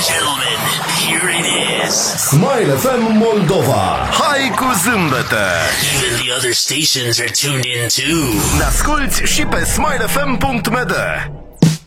gentlemen, here it is. Smile FM Moldova. Hai cu zâmbete! Even the other stations are tuned in too. Ne asculti și pe smilefm.md.